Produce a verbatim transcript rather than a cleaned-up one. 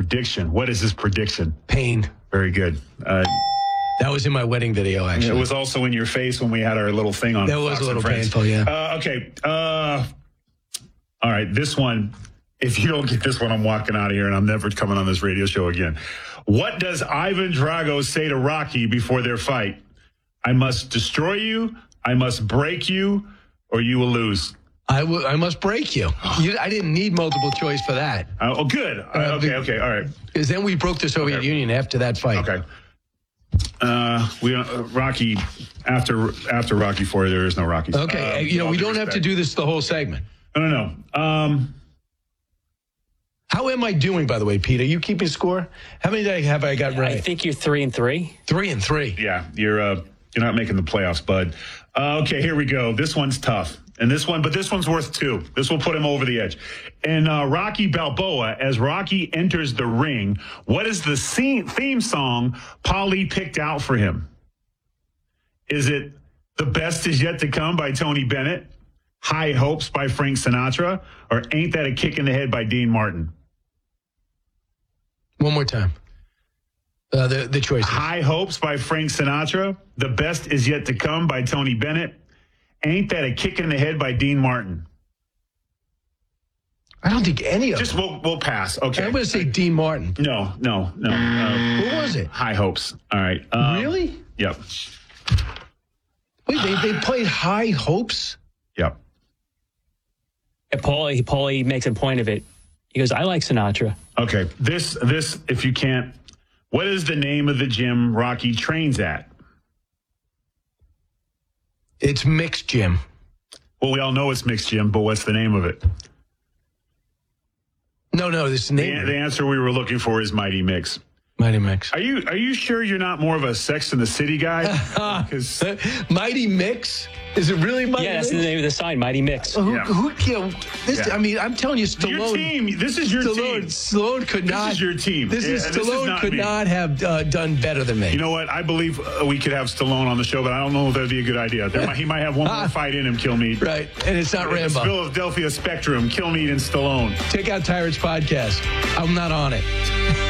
prediction. What is his prediction? Pain. Very good. Uh, that was in my wedding video, actually. It was also in your face when we had our little thing on. That was Fox a little and Friends. painful, yeah. Uh, okay. Uh, all right. This one, if you don't get this one, I'm walking out of here and I'm never coming on this radio show again. What does Ivan Drago say to Rocky before their fight? I must destroy you, I must break you, or you will lose. I, w- I must break you. you. I didn't need multiple choice for that. Uh, oh, good. Uh, okay, okay, all right. Because then we broke the Soviet Okay. Union after that fight. Okay. Uh, we uh, Rocky after after Rocky Four, there is no Rocky. Okay, uh, you know all we due don't have to respect. do this the whole segment. No, no, no. Um, How am I doing, by the way, Pete? Are you keeping score? How many did I, have I got right? I think you're three and three. Three and three. yeah, you're uh, you're not making the playoffs, bud. Uh, okay, here we go. This one's tough, and this one, but this one's worth two. This will put him over the edge. And uh, Rocky Balboa, as Rocky enters the ring, what is the scene, theme song Paulie picked out for him? Is it "The Best Is Yet to Come" by Tony Bennett, "High Hopes" by Frank Sinatra, or "Ain't That a Kick in the Head" by Dean Martin? One more time. Uh, the the choices. "High Hopes" by Frank Sinatra, "The Best Is Yet to Come" by Tony Bennett, "Ain't That a Kick in the Head" by Dean Martin. I don't think any of Just them. we'll we'll pass. Okay. I'm going to say Dean Martin. No, no, no. Uh, Who was it? High Hopes. All right. Um, Really? Yep. Wait, they, they played High Hopes? Yep. And Paulie, Paulie makes a point of it. He goes, I like Sinatra. Okay. This this if you can't, what is the name of the gym Rocky trains at? It's Mixed Gym. Well, we all know it's Mixed Gym, but what's the name of it? No, no, this The, name. the answer we were looking for is Mighty Mix. Mighty Mix. Are you are you sure you're not more of a Sex and the City guy? Because Mighty Mix? Is it really Mighty Yeah, that's Mix? the name of the sign, Mighty Mix. Who, Yeah. who, you know, this, Yeah. I mean, I'm telling you, Stallone. your team. This is your Stallone, team. Stallone could This not. is your team. This is Yeah, this is Stallone not could me. not have uh, done better than me. You know what? I believe uh, we could have Stallone on the show, but I don't know if that'd be a good idea. There might, he might have one more fight in him, Kilmeade. Right, and it's not It's Rambo. Philadelphia Spectrum, Kilmeade and Stallone. Take out Tyrant's podcast. I'm not on it.